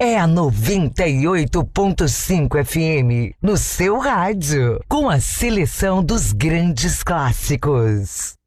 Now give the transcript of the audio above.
é a 98.5 FM no seu rádio, com a seleção dos grandes clássicos.